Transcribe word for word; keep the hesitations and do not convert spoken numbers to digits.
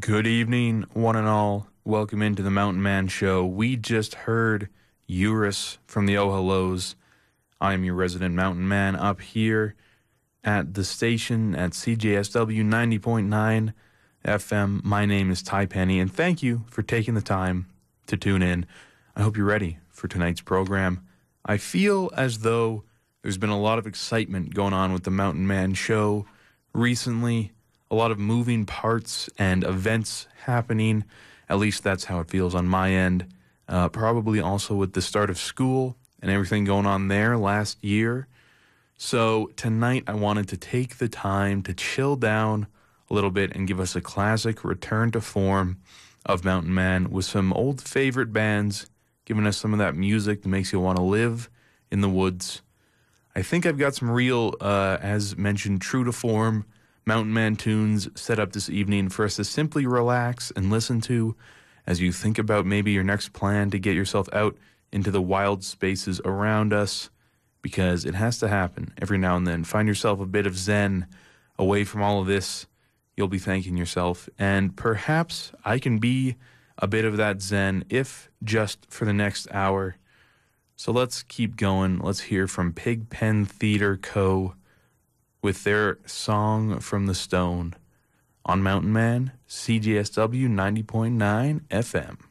Good evening, one and all. Welcome into the Mountain Man Show. We just heard Eurus from the Oh Hellos. I am your resident mountain man up here at the station at C J S W ninety point nine F M. My name is Ty Penny, and thank you for taking the time to tune in. I hope you're ready for tonight's program. I feel as though there's been a lot of excitement going on with the Mountain Man Show recently. A lot of moving parts and events happening. At least that's how it feels on my end. Uh, probably also with the start of school and everything going on there last year. So tonight I wanted to take the time to chill down a little bit and give us a classic return to form of Mountain Man with some old favorite bands, giving us some of that music that makes you want to live in the woods. I think I've got some real, uh, as mentioned, true to form Mountain Man tunes set up this evening for us to simply relax and listen to as you think about maybe your next plan to get yourself out into the wild spaces around us, because it has to happen every now and then. Find yourself a bit of zen away from all of this. You'll be thanking yourself. And perhaps I can be a bit of that zen, if just for the next hour. So let's keep going. Let's hear from Pigpen Theater Co. with their Song from the Stone on Mountain Man, C J S W ninety point nine F M.